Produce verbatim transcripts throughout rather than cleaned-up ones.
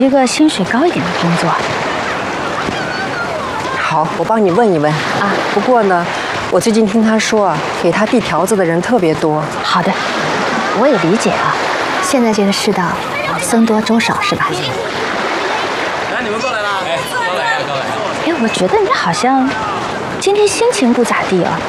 一个薪水高一点的工作。 好，我帮你问一问啊。不过呢，我最近听他说啊，给他递条子的人特别多。 好的，我也理解啊。现在这个世道，僧多粥少是吧？ 来，你们过来啦！哎，高来呀，高来呀！ 哎，我觉得你好像今天心情不咋地啊。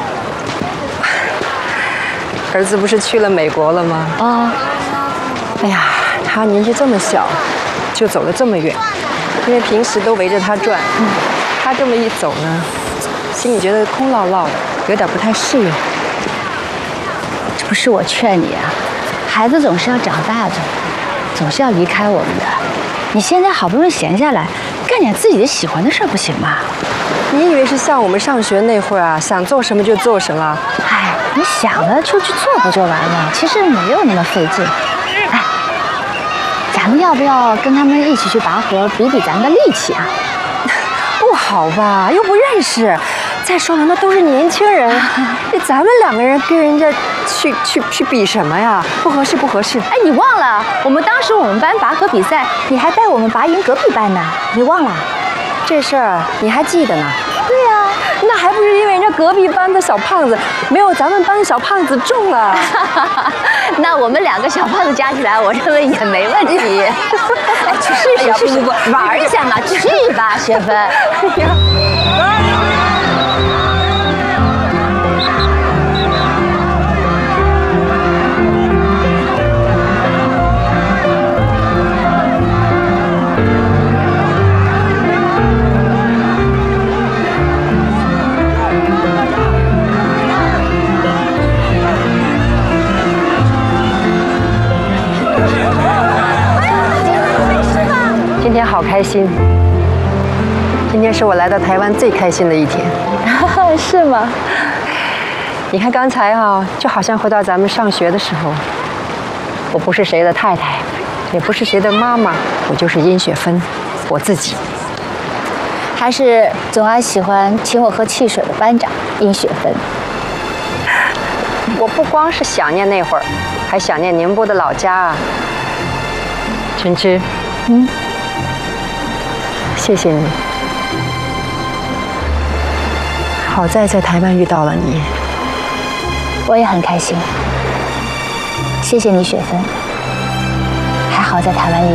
儿子不是去了美国了吗？ 啊。 哎呀，他年纪这么小，就走了这么远，因为平时都围着他转。嗯。他这么一走呢，心里觉得空落落的，有点不太适应。 这不是我劝你啊，孩子总是要长大的，总是要离开我们的。你现在好不容易闲下来，干点自己的喜欢的事儿不行吗？ 你以为是像我们上学那会儿啊，想做什么就做什么？ 哎，你想了就去做不就完了？其实没有那么费劲。哎，咱们要不要跟他们一起去拔河，比比咱们的力气啊？ 不好吧，又不认识。再说了，那都是年轻人，咱们两个人跟人家去去去比什么呀？不合适，不合适。 哎，你忘了，我们当时我们班拔河比赛，你还带我们拔赢隔壁班呢，你忘了？ 这事儿你还记得呢？ 对呀， 那还不是因为人家隔壁班的小胖子没有咱们班小胖子重啊？ 那我们两个小胖子加起来，我认为也没问题。哎，去试试，试试，不不玩一下嘛，去吧，雪芬。哎呀。 今天好开心，今天是我来到台湾最开心的一天。 是吗？ 你看刚才啊，就好像回到咱们上学的时候。我不是谁的太太，也不是谁的妈妈，我就是殷雪芬，我自己。 还是总爱喜欢请我喝汽水的班长殷雪芬。 我不光是想念那会儿，还想念宁波的老家啊。晨之，嗯。谢谢你，好在在台湾遇到了你， 我也很开心。谢谢你，雪芬，还好在台湾遇